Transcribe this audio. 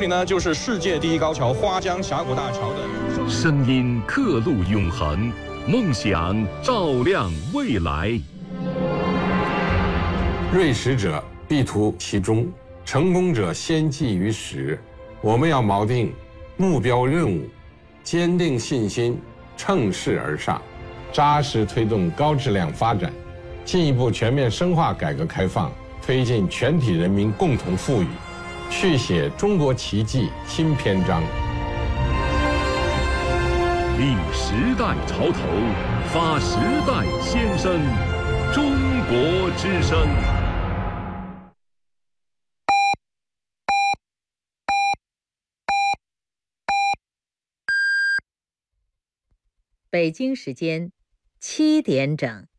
里呢就是世界第一高桥花江峡谷大桥的声音刻录永恒，梦想照亮未来。 锐识者必图其中，成功者先记于始。我们要锚定目标任务，坚定信心，乘势而上，扎实推动高质量发展，进一步全面深化改革开放，推进全体人民共同富裕，续写中国奇迹新篇章。 立时代潮头，发时代先声，中国之声。 北京时间7点整。